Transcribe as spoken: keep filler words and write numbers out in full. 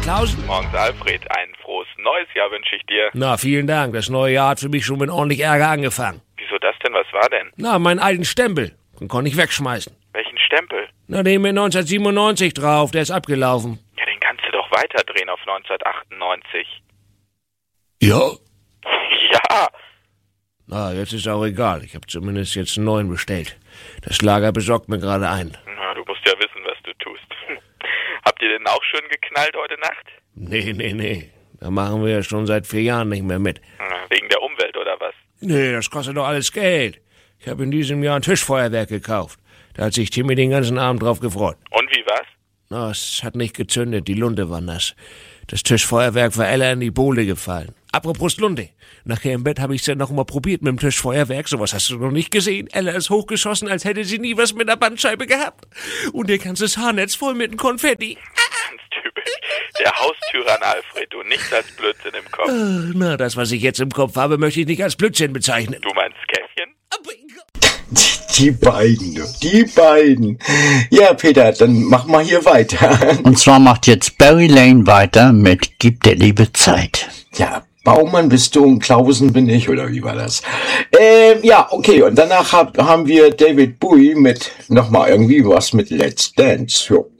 Klausen. Morgens, Alfred. Ein frohes neues Jahr wünsche ich dir. Na, vielen Dank. Das neue Jahr hat für mich schon mit ordentlich Ärger angefangen. Wieso das denn? Was war denn? Na, meinen alten Stempel. Den konnte ich wegschmeißen. Welchen Stempel? Na, den mit neunzehnhundertsiebenundneunzig drauf. Der ist abgelaufen. Ja, den kannst du doch weiterdrehen auf neunzehnhundertachtundneunzig. Ja? Ja. Na, jetzt ist auch egal. Ich habe zumindest jetzt einen neuen bestellt. Das Lager besorgt mir gerade einen. Na, du musst ja wissen, was du tust. Habt ihr denn auch schön geknallt heute Nacht? Nee, nee, nee. Da machen wir ja schon seit vier Jahren nicht mehr mit. Wegen der Umwelt oder was? Nee, das kostet doch alles Geld. Ich habe in diesem Jahr ein Tischfeuerwerk gekauft. Da hat sich Timmy den ganzen Abend drauf gefreut. Und wie war's? Na, es hat nicht gezündet, die Lunte war nass. Das Tischfeuerwerk war Ella in die Bohle gefallen. Apropos Lunte. Nachher im Bett habe ich's ja noch mal probiert mit dem Tischfeuerwerk. Sowas hast du noch nicht gesehen. Ella ist hochgeschossen, als hätte sie nie was mit der Bandscheibe gehabt. Und ihr ganzes Haarnetz voll mit dem Konfetti. Ganz typisch. Der Haustyrann Alfred, du nichts als Blödsinn im Kopf. Äh, na, das, was ich jetzt im Kopf habe, möchte ich nicht als Blödsinn bezeichnen. Du meinst Käffchen? Die beiden, du, die beiden. Ja, Peter, dann mach mal hier weiter. Und zwar macht jetzt Barry Lane weiter mit Gib der Liebe Zeit. Ja, Baumann bist du und Klausen bin ich, oder wie war das? Ähm, ja, okay, und danach hab, haben wir David Bowie mit nochmal irgendwie was mit Let's Dance. Jo.